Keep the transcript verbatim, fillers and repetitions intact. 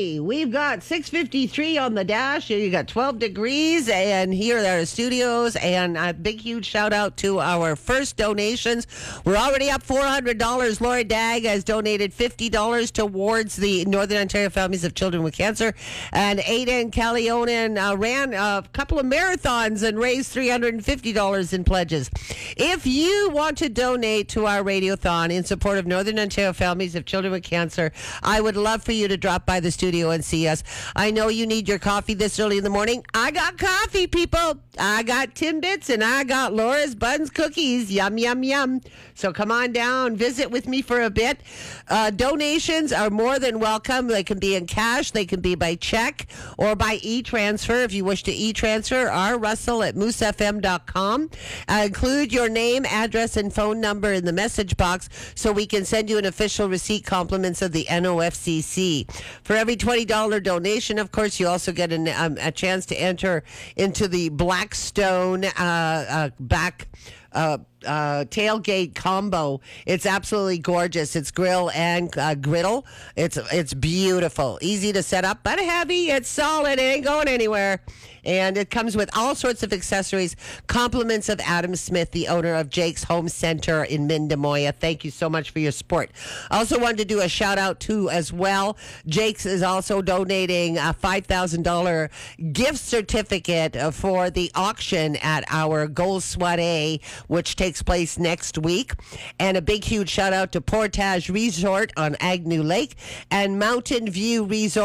Alrighty, we've got six fifty-three on the dash. You got twelve degrees, and here are the studios. And a big, huge shout out to our first donations. We're already up four hundred dollars. Laura Dag has donated fifty dollars towards the Northern Ontario Families of Children with Cancer. And Aidan Callionan uh, ran a couple of marathons and raised three hundred fifty dollars in pledges. If you want to donate to our radiothon in support of Northern Ontario Families of Children with Cancer, I would love for you to drop by the studio and see us. I know you need your coffee this early in the morning. I got coffee, people. I got Timbits and I got Laura's Buns Cookies. Yum, yum, yum. So come on down, visit with me for a bit. Uh, donations are more than welcome. They can be in cash, they can be by check, or by e-transfer. If you wish to e-transfer, r russell at moose f m dot com. Uh, include your name, address, and phone number in the message box so we can send you an official receipt compliments of the N O F C C. For every twenty dollars donation, of course, you also get an, um, a chance to enter into the Blackstone uh, uh, back uh, uh, tailgate combo. It's absolutely gorgeous. It's grill and uh, griddle. It's it's beautiful, easy to set up, but heavy. It's solid. It ain't going anywhere. And it comes with all sorts of accessories. Compliments of Adam Smith, the owner of Jake's Home Center in Mindemoya. Thank you so much for your support. I also wanted to do a shout out to as well. Jake's is also donating a five thousand dollars gift certificate for the auction at our Gold Soiree, which takes place next week. And a big, huge shout out to Portage Resort on Agnew Lake and Mountain View Resort